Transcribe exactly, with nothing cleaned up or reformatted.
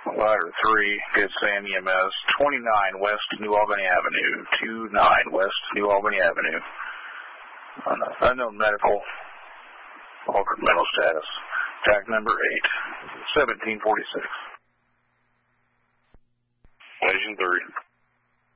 Ladder three, Good Sam E M S, twenty-nine West New Albany Avenue, twenty-nine West New Albany Avenue. Unknown medical, altered mental status. Track number eight, seventeen forty-six. Station three.